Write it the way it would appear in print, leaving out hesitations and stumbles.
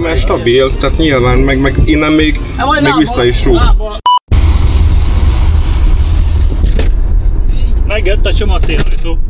mert stabil, tehát nyilván, meg innen még vissza is rúg. Megjött a csomagtérajtó.